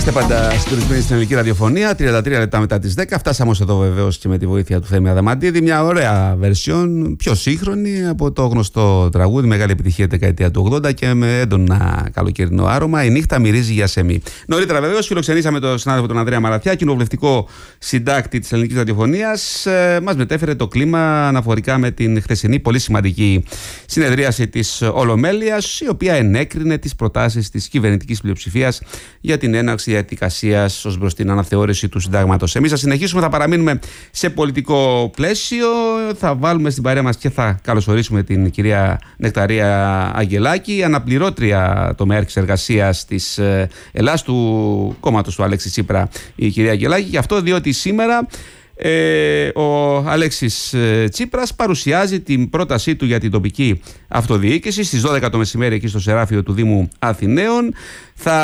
Είστε πάντα συντονισμένοι στην ελληνική ραδιοφωνία, 33 λεπτά μετά τις 10. Φτάσαμε ως εδώ βεβαίως και με τη βοήθεια του Θέμη Αδαμαντίδη. Μια ωραία version, πιο σύγχρονη από το γνωστό τραγούδι, μεγάλη επιτυχία δεκαετία του 80 και με έντονα καλοκαιρινό άρωμα. Η νύχτα μυρίζει για σεμί. Νωρίτερα βεβαίως φιλοξενήσαμε τον συνάδελφο τον Ανδρέα Μαραθιά, κοινοβουλευτικό συντάκτη της ελληνικής ραδιοφωνίας. Μας μετέφερε το κλίμα αναφορικά με την χθεσινή πολύ σημαντική συνεδρίαση της Ολομέλειας, η οποία ενέκρινε τις προτάσεις της κυβερνητικής πλειοψηφίας για την έναρξη διαδικασίας ως προς την αναθεώρηση του συντάγματος. Εμείς θα συνεχίσουμε, θα παραμείνουμε σε πολιτικό πλαίσιο. Θα βάλουμε στην παρέα μας και θα καλωσορίσουμε την κυρία Νεκταρία Αγγελάκη, αναπληρώτρια τομεάρχης εργασίας της Ελλάς, του κόμματος του Αλέξη Τσίπρα, η κυρία Αγγελάκη. Γι' αυτό διότι σήμερα ο Αλέξης Τσίπρας παρουσιάζει την πρότασή του για την τοπική αυτοδιοίκηση στις 12 το μεσημέρι εκεί στο Σεράφιο του Δήμου Αθηναίων. Θα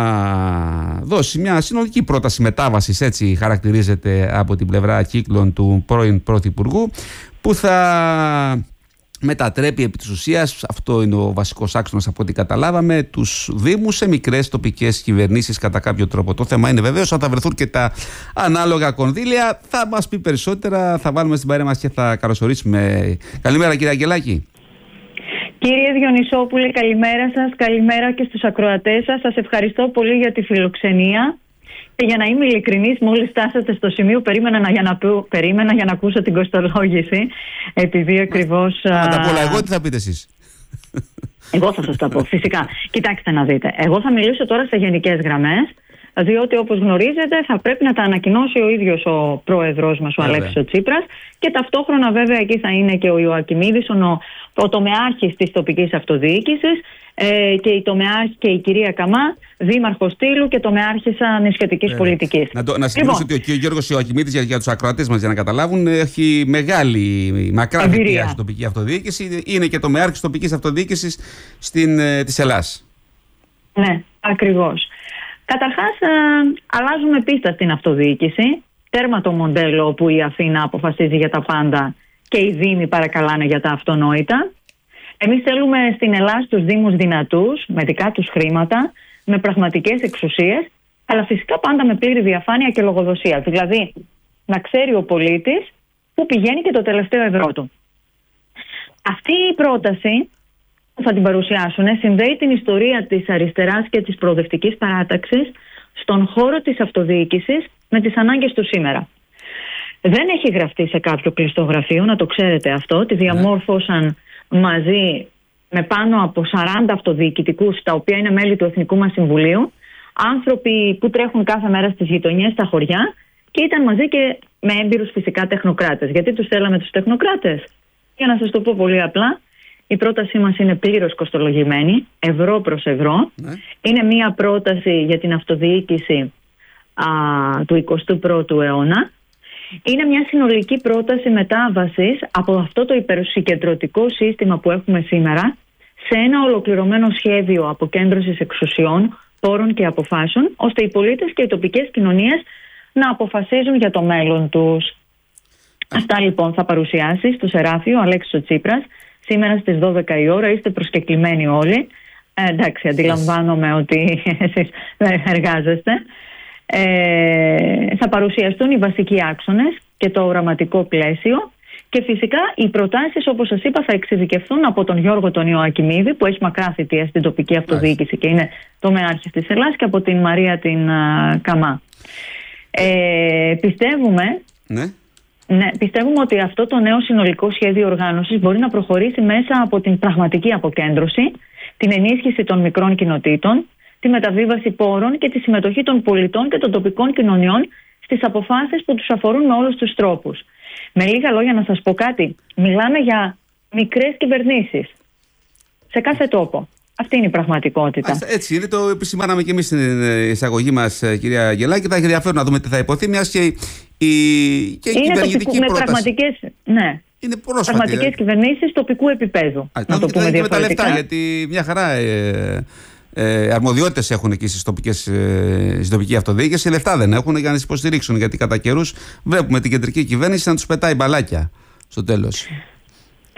δώσει μια συνολική πρόταση μετάβασης, έτσι χαρακτηρίζεται από την πλευρά κύκλων του πρώην Πρωθυπουργού, που θα μετατρέπει επί της ουσίας, αυτό είναι ο βασικός άξονας από ό,τι καταλάβαμε, τους Δήμους σε μικρές τοπικές κυβερνήσεις κατά κάποιο τρόπο. Το θέμα είναι βεβαίως αν θα βρεθούν και τα ανάλογα κονδύλια. Θα μας πει περισσότερα, θα βάλουμε στην παρέα μας και θα καλωσορίσουμε. Καλημέρα κύριε Αγγελάκη. Κύριε Διονυσόπουλε, καλημέρα σας, καλημέρα και στους ακροατές σας. Σας ευχαριστώ πολύ για τη φιλοξενία. Και για να είμαι ειλικρινής, μόλις φτάσατε στο σημείο, περίμενα για να ακούσω την κοστολόγηση. Επειδή ακριβώς. Θα τα πω, εγώ τι θα πείτε εσείς? Εγώ θα σας τα πω, φυσικά. Κοιτάξτε να δείτε. Εγώ θα μιλήσω τώρα σε γενικές γραμμές, διότι όπως γνωρίζετε θα πρέπει να τα ανακοινώσει ο ίδιος ο πρόεδρος μας, ο Αλέξης Τσίπρας, και ταυτόχρονα βέβαια εκεί θα είναι και ο Ιωακιμίδης, ο τομεάρχης της τοπικής αυτοδιοίκησης, και η κυρία Καμά, δήμαρχος Τύλου και τομεάρχησα νησιωτικής πολιτικής. Να σημειώσω ότι ο Γιώργος Ιωακιμίδης, για τους ακροατές μας για να καταλάβουν, έχει μεγάλη, μακρά εμπειρία στην τοπική αυτοδιοίκηση. Είναι και τομεάρχης τοπικής αυτοδιοίκησης της Ελλάς. Ναι, ακριβώς. Καταρχάς, αλλάζουμε πίστα στην αυτοδιοίκηση. Τέρμα το μοντέλο όπου η Αθήνα αποφασίζει για τα πάντα και οι Δήμοι παρακαλάνε για τα αυτονόητα. Εμείς θέλουμε στην Ελλάδα τους Δήμους δυνατούς, με δικά τους χρήματα, με πραγματικές εξουσίες, αλλά φυσικά πάντα με πλήρη διαφάνεια και λογοδοσία. Δηλαδή, να ξέρει ο πολίτης πού πηγαίνει και το τελευταίο ευρώ του. Αυτή η πρόταση που θα την παρουσιάσουν συνδέει την ιστορία της αριστεράς και της προοδευτικής παράταξης στον χώρο της αυτοδιοίκησης με τις ανάγκες του σήμερα. Δεν έχει γραφτεί σε κάποιο κλειστό γραφείο, να το ξέρετε αυτό. Τη διαμόρφωσαν μαζί με πάνω από 40 αυτοδιοικητικούς, τα οποία είναι μέλη του Εθνικού μας Συμβουλίου, άνθρωποι που τρέχουν κάθε μέρα στις γειτονιές, στα χωριά, και ήταν μαζί και με έμπειρους φυσικά τεχνοκράτες. Γιατί τους θέλαμε τους τεχνοκράτες? Για να σας το πω πολύ απλά, η πρότασή μας είναι πλήρως κοστολογημένη, ευρώ προς ευρώ. Είναι μια πρόταση για την αυτοδιοίκηση του 21ου αιώνα. Είναι μια συνολική πρόταση μετάβασης από αυτό το υπερσυκεντρωτικό σύστημα που έχουμε σήμερα σε ένα ολοκληρωμένο σχέδιο αποκέντρωσης εξουσιών, πόρων και αποφάσεων, ώστε οι πολίτες και οι τοπικές κοινωνίες να αποφασίζουν για το μέλλον τους. Αυτά λοιπόν θα παρουσιάσει στο Σεράφιο ο Αλέξης Τσίπρας σήμερα στις 12 η ώρα. Είστε προσκεκλημένοι όλοι. Εντάξει, αντιλαμβάνομαι ότι εσείς δεν εργάζεστε. Θα παρουσιαστούν οι βασικοί άξονες και το οραματικό πλαίσιο, και φυσικά οι προτάσεις, όπως σας είπα, θα εξειδικευθούν από τον Γιώργο τον Ιωακιμίδη, που έχει μακρά θητεία στην τοπική αυτοδιοίκηση και είναι τομεάρχης της Ελλάς, και από την Μαρία την Καμά. Πιστεύουμε ότι αυτό το νέο συνολικό σχέδιο οργάνωσης μπορεί να προχωρήσει μέσα από την πραγματική αποκέντρωση, την ενίσχυση των μικρών κοινοτήτων, τη μεταβίβαση πόρων και τη συμμετοχή των πολιτών και των τοπικών κοινωνιών στις αποφάσεις που τους αφορούν με όλους τους τρόπους. Με λίγα λόγια να σας πω κάτι, μιλάμε για μικρές κυβερνήσεις σε κάθε τόπο. Αυτή είναι η πραγματικότητα. Έτσι είναι, το επισημάναμε και εμείς στην εισαγωγή μας, κυρία Αγγελάκη. Θα έχει ενδιαφέρον να δούμε τι θα υποθεί, μιας και η κυβερνητική πρόταση. Είναι πραγματικές κυβερνήσεις τοπικού επίπεδου. Να το πούμε και με τα λεφτά, γιατί μια χαρά αρμοδιότητες έχουν εκεί στην τοπική αυτοδιοίκηση. Λεφτά δεν έχουν για να τις υποστηρίξουν, γιατί κατά καιρούς βλέπουμε την κεντρική κυβέρνηση να τους πετάει μπαλάκια στο τέλος.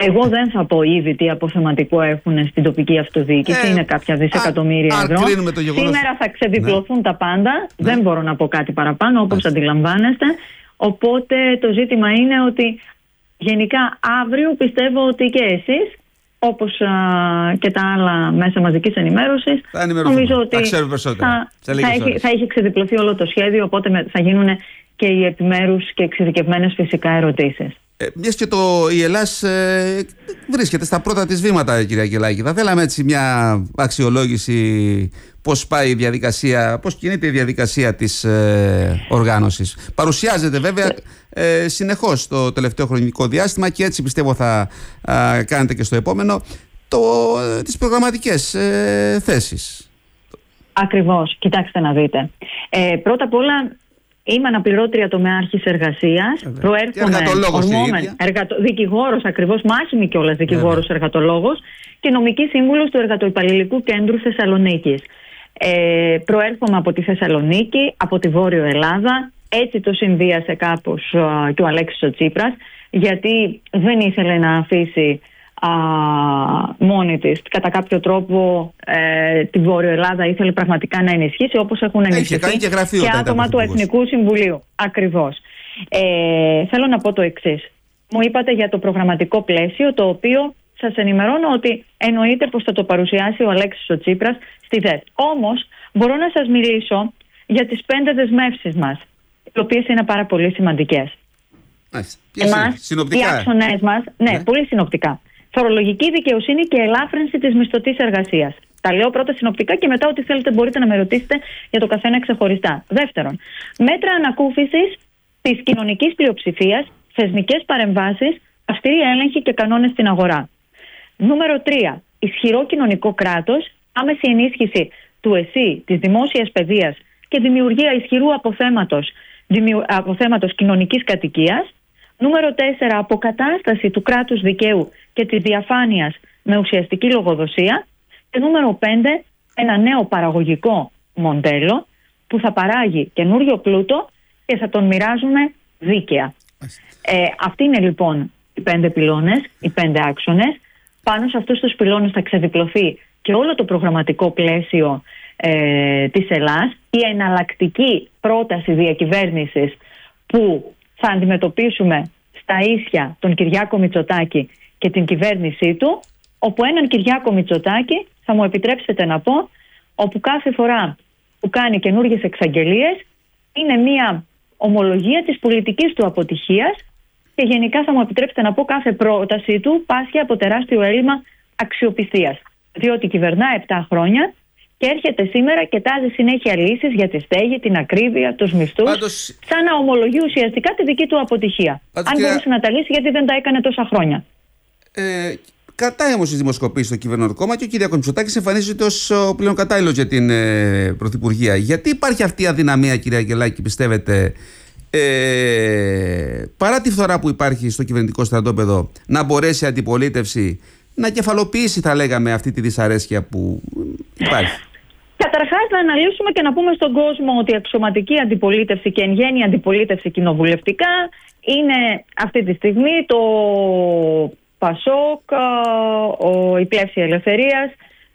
Εγώ δεν θα πω ήδη τι αποθεματικό έχουν στην τοπική αυτοδιοίκηση. Είναι κάποια δισεκατομμύρια ευρώ. Σήμερα θα ξεδιπλωθούν τα πάντα. Δεν μπορώ να πω κάτι παραπάνω, όπως αντιλαμβάνεστε. Οπότε το ζήτημα είναι ότι γενικά αύριο πιστεύω ότι και εσείς, όπως και τα άλλα μέσα μαζικής ενημέρωσης, νομίζω ότι θα έχει ξεδιπλωθεί όλο το σχέδιο, οπότε θα γίνουν και οι επιμέρους και εξειδικευμένες φυσικά ερωτήσεις. Μιας και η Ελλάς βρίσκεται στα πρώτα της βήματα, κυρία Αγγελάκη, θα θέλαμε έτσι μια αξιολόγηση πώς πάει η διαδικασία, πώς κινείται η διαδικασία της οργάνωσης. Παρουσιάζεται βέβαια συνεχώς το τελευταίο χρονικό διάστημα και έτσι πιστεύω θα κάνετε και στο επόμενο τις προγραμματικές θέσεις. Ακριβώς, κοιτάξτε να δείτε. Πρώτα απ' όλα είμαι αναπληρώτρια τομεάρχης εργασίας. Προέρχομαι δικηγόρος, ακριβώς, μάχημη κιόλας δικηγόρος εργατολόγος και νομική σύμβουλος του Εργατοϊπαλληλικού Κέντρου Θεσσαλονίκης. Προέρχομαι από τη Θεσσαλονίκη, από τη Βόρειο Ελλάδα. Έτσι το συνδύασε κάπως και ο Αλέξης ο Τσίπρας, γιατί δεν ήθελε να αφήσει μόνη της. Κατά κάποιο τρόπο τη Βόρειο Ελλάδα ήθελε πραγματικά να ενισχύσει, όπως έχουν ενισχυθεί και άτομα του Εθνικού Συμβουλίου. Ακριβώς. Θέλω να πω το εξής. Μου είπατε για το προγραμματικό πλαίσιο, το οποίο σας ενημερώνω ότι εννοείται πως θα το παρουσιάσει ο Αλέξης ο Τσίπρας στη ΔΕΘ. Όμως μπορώ να σας μιλήσω για τις 5 δεσμεύσεις μας, οι οποίες είναι πάρα πολύ σημαντικές. Οι άξονες μας, πολύ συνοπτικά. Φορολογική δικαιοσύνη και ελάφρυνση της μισθωτής εργασίας. Τα λέω πρώτα συνοπτικά και μετά ό,τι θέλετε μπορείτε να με ρωτήσετε για το καθένα ξεχωριστά. Δεύτερον, μέτρα ανακούφισης της κοινωνικής πλειοψηφίας, θεσμικές παρεμβάσεις, αυστηρή έλεγχη και κανόνες στην αγορά. Νούμερο 3. Ισχυρό κοινωνικό κράτος, άμεση ενίσχυση του ΕΣΥ, της δημόσιας παιδείας και δημιουργία ισχυρού αποθέματος κοινωνικής κατοικίας. Νούμερο 4. Αποκατάσταση του κράτους δικαίου και της διαφάνειας με ουσιαστική λογοδοσία. Και νούμερο 5. Ένα νέο παραγωγικό μοντέλο που θα παράγει καινούριο πλούτο και θα τον μοιράζουμε δίκαια. Αυτοί είναι λοιπόν οι 5 πυλώνες, οι 5 άξονες. Πάνω σε αυτούς τους πυλώνες θα ξεδιπλωθεί και όλο το προγραμματικό πλαίσιο της Ελλάς. Η εναλλακτική πρόταση διακυβέρνησης που θα αντιμετωπίσουμε στα ίσια τον Κυριάκο Μητσοτάκη και την κυβέρνησή του, όπου έναν Κυριάκο Μητσοτάκη, θα μου επιτρέψετε να πω, όπου κάθε φορά που κάνει καινούργιες εξαγγελίες είναι μια ομολογία της πολιτικής του αποτυχίας και γενικά θα μου επιτρέψετε να πω κάθε πρότασή του πάσχει από τεράστιο έλλειμμα αξιοπιστίας. Διότι κυβερνά 7 χρόνια και έρχεται σήμερα και τάζει συνέχεια λύσεις για τη στέγη, την ακρίβεια, τους μισθούς, σαν να ομολογεί ουσιαστικά τη δική του αποτυχία. Αν μπορούσε να τα λύσει, γιατί δεν τα έκανε τόσα χρόνια. Κρατάει όμως τις δημοσκοπήσεις στο κυβερνητικό κόμμα και ο κ. Μητσοτάκης εμφανίζεται ως πλέον κατάλληλος για την Πρωθυπουργία. Γιατί υπάρχει αυτή η αδυναμία, κυρία Αγγελάκη, πιστεύετε, παρά τη φθορά που υπάρχει στο κυβερνητικό στρατόπεδο, να μπορέσει η αντιπολίτευση να κεφαλοποιήσει, θα λέγαμε, αυτή τη δυσαρέσκεια που υπάρχει? Καταρχάς, να αναλύσουμε και να πούμε στον κόσμο ότι η αξιωματική αντιπολίτευση και εν γέννη αντιπολίτευση κοινοβουλευτικά είναι αυτή τη στιγμή το ΠΑΣΟΚ, η Πλεύση Ελευθερίας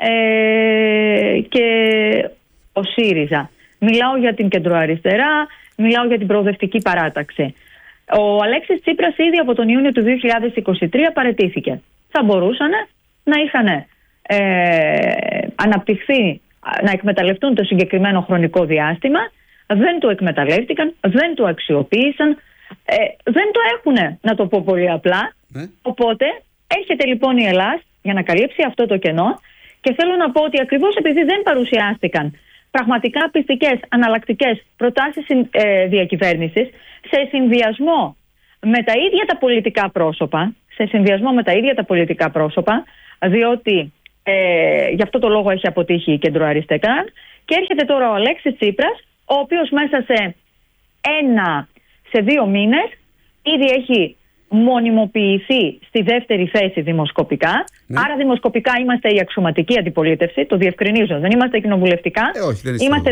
και ο ΣΥΡΙΖΑ. Μιλάω για την κεντροαριστερά, μιλάω για την προοδευτική παράταξη. Ο Αλέξης Τσίπρας ήδη από τον Ιούνιο του 2023 παραιτήθηκε. Θα μπορούσαν να είχαν αναπτυχθεί, να εκμεταλλευτούν το συγκεκριμένο χρονικό διάστημα. Δεν το εκμεταλλεύτηκαν, δεν το αξιοποίησαν, δεν το έχουν, να το πω πολύ απλά. Οπότε έρχεται λοιπόν η Ελλάς για να καλύψει αυτό το κενό και θέλω να πω ότι ακριβώς επειδή δεν παρουσιάστηκαν πραγματικά πιστικές, αναλλακτικές προτάσεις διακυβέρνησης σε συνδυασμό με τα ίδια τα πολιτικά πρόσωπα, διότι γι' αυτό το λόγο έχει αποτύχει η κεντροαριστερά και έρχεται τώρα ο Αλέξης Τσίπρας, ο οποίος μέσα σε 2 μήνες ήδη έχει μονιμοποιηθεί στη δεύτερη θέση δημοσκοπικά. Άρα δημοσκοπικά είμαστε η αξιωματική αντιπολίτευση, το διευκρινίζω, δεν είμαστε κοινοβουλευτικά. Είμαστε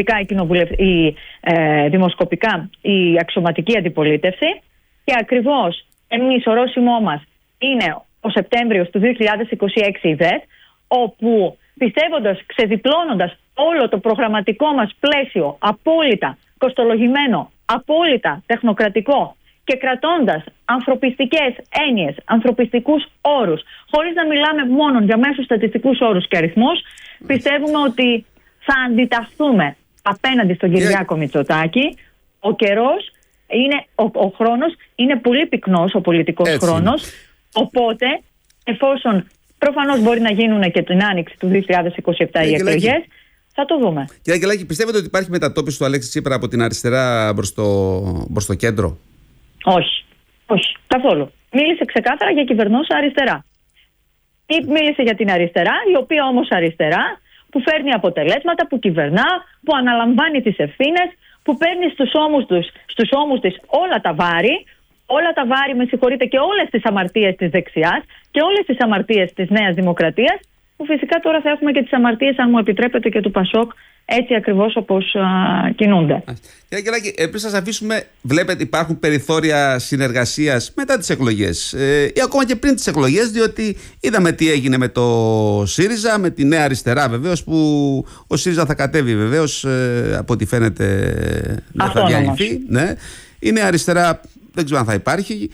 δημοσκοπικά η αξιωματική αντιπολίτευση και ακριβώς εμείς, ορόσημό μας είναι ο Σεπτέμβριος του 2026 η ΔΕΘ, όπου πιστεύοντας, ξεδιπλώνοντας όλο το προγραμματικό μας πλαίσιο απόλυτα κοστολογημένο, απόλυτα τεχνοκρατικό και κρατώντας ανθρωπιστικές έννοιες, ανθρωπιστικούς όρους, χωρίς να μιλάμε μόνο για μέσους στατιστικούς όρους και αριθμούς, πιστεύουμε ότι θα αντιταχθούμε απέναντι στον Κυριάκο Μητσοτάκη. Ο καιρός είναι, ο χρόνος είναι πολύ πυκνός, ο πολιτικός χρόνος. Οπότε, εφόσον προφανώς μπορεί να γίνουν και την άνοιξη του 2027 οι εκλογές, θα το δούμε. Κύριε Αγγελάκη, πιστεύετε ότι υπάρχει μετατόπιση του Αλέξη Τσίπρα από την αριστερά προς το κέντρο? Όχι. Όχι. Καθόλου. Μίλησε ξεκάθαρα για κυβερνώσα αριστερά. Ή μίλησε για την αριστερά, η οποία όμως αριστερά που φέρνει αποτελέσματα, που κυβερνά, που αναλαμβάνει τις ευθύνες, που παίρνει στους ώμους της όλα τα βάρη, με συγχωρείτε, και όλες τις αμαρτίες της δεξιάς και όλες τις αμαρτίες της Νέας Δημοκρατίας, που φυσικά τώρα θα έχουμε και τις αμαρτίες, αν μου επιτρέπετε, και του Πασόκ, έτσι ακριβώς όπως κινούνται. Κύριε Αγγελάκη, πριν σας αφήσουμε, βλέπετε υπάρχουν περιθώρια συνεργασίας μετά τις εκλογές ή ακόμα και πριν τις εκλογές, διότι είδαμε τι έγινε με το ΣΥΡΙΖΑ, με τη Νέα Αριστερά βεβαίως, που ο ΣΥΡΙΖΑ θα κατέβει βεβαίως, από ό,τι φαίνεται να θα διαλυθεί. Ναι. Η Νέα Αριστερά δεν ξέρω αν θα υπάρχει.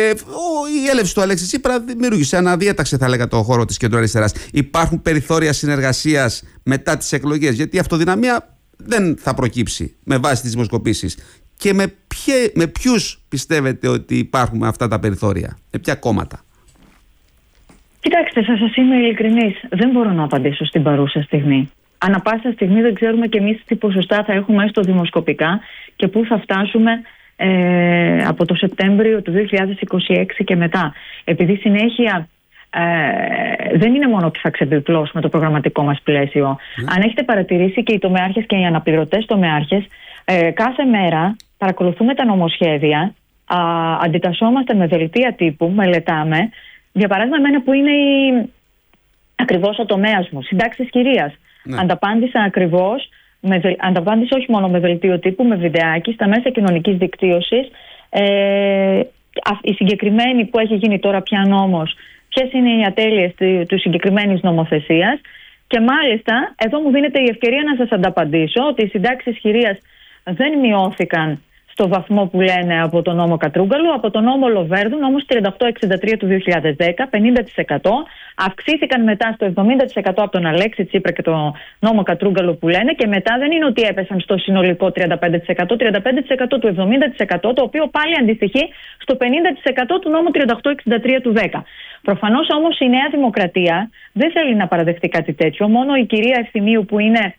Η έλευση του Αλέξη Τσίπρα δημιούργησε, αναδιέταξε θα λέγα το χώρο της κεντροαριστεράς. Υπάρχουν περιθώρια συνεργασίας μετά τις εκλογές? Γιατί η αυτοδυναμία δεν θα προκύψει με βάση τις δημοσκοπήσεις. Και με ποιους πιστεύετε ότι υπάρχουν αυτά τα περιθώρια, με ποια κόμματα? Κοιτάξτε, θα σας είμαι ειλικρινής. Δεν μπορώ να απαντήσω στην παρούσα στιγμή. Ανά πάσα στιγμή δεν ξέρουμε και εμείς τι ποσοστά θα έχουμε έστω δημοσκοπικά και πού θα φτάσουμε από το Σεπτέμβριο του 2026 και μετά. Επειδή συνέχεια δεν είναι μόνο ότι θα ξεδιπλώσουμε το προγραμματικό μας πλαίσιο. Αν έχετε παρατηρήσει, και οι τομεάρχες και οι αναπληρωτές τομεάρχες κάθε μέρα παρακολουθούμε τα νομοσχέδια, αντιτασσόμαστε με δελτία τύπου, μελετάμε. Για παράδειγμα, εμένα που είναι ακριβώς ο τομέας μου, συντάξεις κυρίας, ανταπάντησα ακριβώς. Ανταπάντησε όχι μόνο με δελτίο τύπου, με βιντεάκι στα μέσα κοινωνικής δικτύωσης. Η συγκεκριμένη που έχει γίνει τώρα πια νόμος, ποιες είναι οι ατέλειες του συγκεκριμένης νομοθεσίας. Και μάλιστα εδώ μου δίνεται η ευκαιρία να σας ανταπαντήσω ότι οι συντάξεις χειρίας δεν μειώθηκαν στο βαθμό που λένε από τον νόμο Κατρούγκαλου, από τον νόμο Λοβέρδου, νόμος 3863 του 2010, 50%. Αυξήθηκαν μετά στο 70% από τον Αλέξη Τσίπρα και τον νόμο Κατρούγκαλου που λένε, και μετά δεν είναι ότι έπεσαν στο συνολικό 35%, 35% του 70%, το οποίο πάλι αντιστοιχεί στο 50% του νόμου 3863 του 10. Προφανώς όμως η Νέα Δημοκρατία δεν θέλει να παραδεχτεί κάτι τέτοιο. Μόνο η κυρία Ευθυμίου, που είναι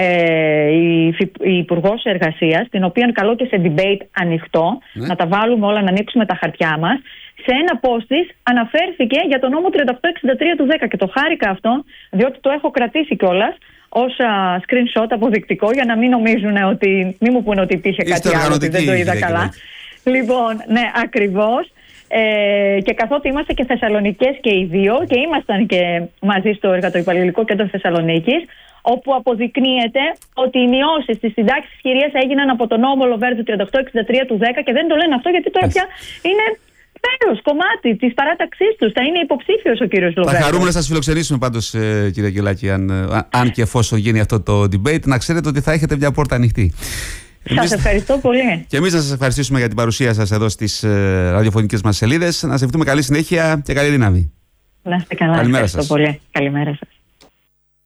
η Υπουργός Εργασίας, την οποία καλώ και σε debate ανοιχτό, να τα βάλουμε όλα, να ανοίξουμε τα χαρτιά μας, σε ένα post της αναφέρθηκε για τον νόμο 3863 του 10 και το χάρηκα αυτό, διότι το έχω κρατήσει κιόλας ως screenshot αποδεικτικό, για να μην νομίζουν ότι, μην μου πούνε ότι υπήρχε κάτι άλλο, ότι δεν το είδα καλά. Λοιπόν, ναι, ακριβώς. Και καθότι είμαστε και Θεσσαλονικές και οι δύο, και ήμασταν και μαζί στο Εργατοϊπαλληλικό Κέντρο Θεσσαλονίκης, όπου αποδεικνύεται ότι οι μειώσεις στις συντάξεις χειρίας έγιναν από τον νόμο Λοβέρδου 3863 του 10, και δεν το λένε αυτό γιατί τώρα πια είναι μέρος, κομμάτι της παράταξής τους. Θα είναι υποψήφιος ο κύριος Λοβέρδου. Θα χαρούμε να σας φιλοξενήσουμε πάντως, κύριε Αγγελάκη, αν και εφόσον γίνει αυτό το debate, να ξέρετε ότι θα έχετε μια πόρτα ανοιχτή. Σας ευχαριστώ πολύ. Και εμείς να σας ευχαριστήσουμε για την παρουσία σας εδώ στις ραδιοφωνικές μας σελίδες. Να σας ευχηθούμε καλή συνέχεια και καλή δύναμη. Να είστε καλά. Καλημέρα σας. Πολύ. Καλημέρα σας.